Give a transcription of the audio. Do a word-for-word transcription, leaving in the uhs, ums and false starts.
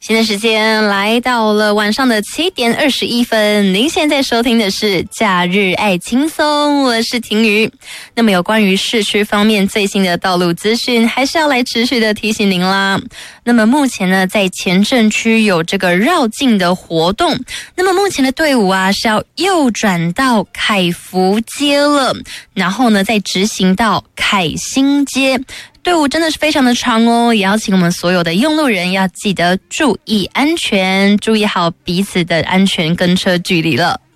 现在时间来到了晚上的七点二十一分，您现在收听的是假日爱轻松，我是婷瑜。那么有关于市区方面最新的道路资讯，还是要来持续的提醒您啦。那么目前呢，在前镇区有这个绕境的活动，那么目前的队伍啊是要右转到凯福街了，然后呢再直行到凯新街。队伍真的是非常的长哦，也要请我们所有的用路人要记得注意安全，注意好彼此的安全跟车距离了。